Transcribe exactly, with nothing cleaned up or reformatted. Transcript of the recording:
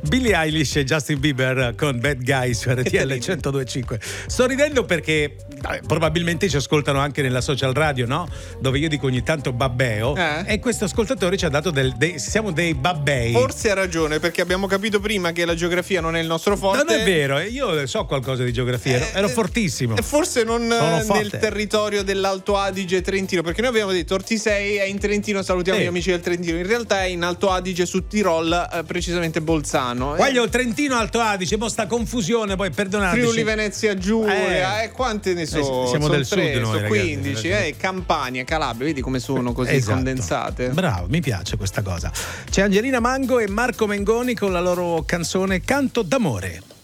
Billie Eilish e Justin Bieber con Bad Guy su R T L centodue e cinque. Sto ridendo perché eh, probabilmente ci ascoltano anche nella social radio, no? Dove io dico ogni tanto babbeo eh? e questo ascoltatore ci ha dato del, dei, siamo dei babbei. Forse ha ragione, perché abbiamo capito prima che la geografia non è il nostro forte. Non è vero, io so qualcosa di geografia, eh, ero fortissimo. E forse non nel territorio dell'Alto Adige Trentino, perché noi abbiamo detto Ortisei è in Trentino, salutiamo eh. gli amici del Trentino. In realtà è in Alto Adige su Tirol, eh, precisamente Bolzano. Voglio eh. Trentino Alto Adige, mo sta confusione, poi perdonateci. Friuli Venezia Giulia, eh. eh, quante ne so? Eh, siamo del tre, sud noi, so quindici, eh, Campania, Calabria, vedi come sono così esatto. condensate. Bravo, mi piace questa cosa. C'è Angelina Mango e Marco Mengoni con la loro canzone Canto d'amore.